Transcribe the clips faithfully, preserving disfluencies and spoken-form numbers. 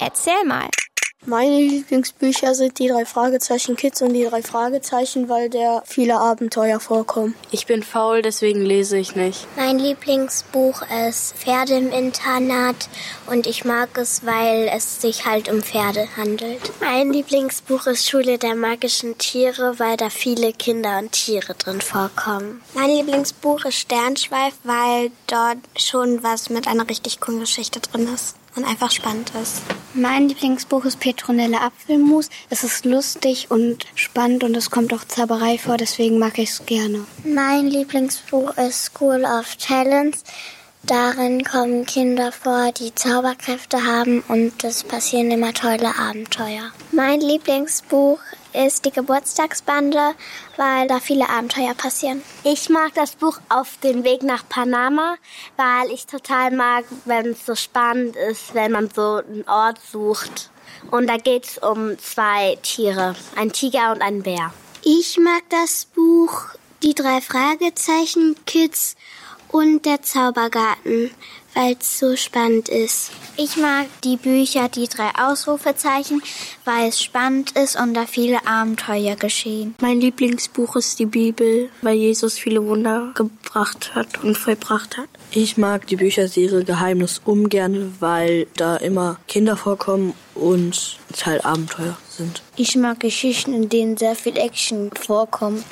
Erzähl mal. Meine Lieblingsbücher sind die drei Fragezeichen Kids und die drei Fragezeichen, weil da viele Abenteuer vorkommen. Ich bin faul, deswegen lese ich nicht. Mein Lieblingsbuch ist Pferde im Internat und ich mag es, weil es sich halt um Pferde handelt. Mein Lieblingsbuch ist Schule der magischen Tiere, weil da viele Kinder und Tiere drin vorkommen. Mein Lieblingsbuch ist Sternschweif, weil dort schon was mit einer richtig coolen Geschichte drin ist und einfach spannend ist. Mein Lieblingsbuch ist Petronelle Apfelmus. Es ist lustig und spannend und es kommt auch Zauberei vor, deswegen mag ich es gerne. Mein Lieblingsbuch ist School of Talents. Darin kommen Kinder vor, die Zauberkräfte haben und es passieren immer tolle Abenteuer. Mein Lieblingsbuch ist die Geburtstagsbande, weil da viele Abenteuer passieren. Ich mag das Buch Auf dem Weg nach Panama, weil ich total mag, wenn es so spannend ist, wenn man so einen Ort sucht. Und da geht es um zwei Tiere, ein Tiger und ein Bär. Ich mag das Buch Die drei Fragezeichen Kids und der Zaubergarten, weil es so spannend ist. Ich mag die Bücher Die drei Ausrufezeichen, weil es spannend ist und da viele Abenteuer geschehen. Mein Lieblingsbuch ist die Bibel, weil Jesus viele Wunder gebracht hat und vollbracht hat. Ich mag die Bücherserie Geheimnis ungern, weil da immer Kinder vorkommen und es halt Abenteuer sind. Ich mag Geschichten, in denen sehr viel Action vorkommt.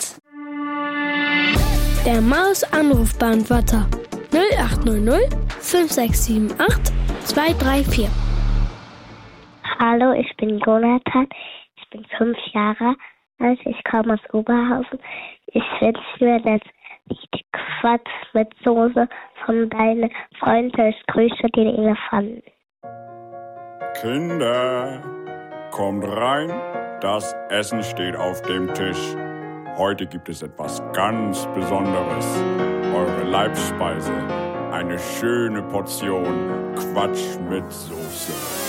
Der Maus-Anrufbeantworter null acht null null fünf sechs sieben acht zwei drei vier. Hallo, ich bin Jonathan. Ich bin fünf Jahre alt. Ich komme aus Oberhausen. Ich wünsche mir das Lied Quatsch mit Soße von deinen Freunden. Ich grüße den Elefanten. Kinder, kommt rein. Das Essen steht auf dem Tisch. Heute gibt es etwas ganz Besonderes. Eure Leibspeise. Eine schöne Portion Quatsch mit Soße.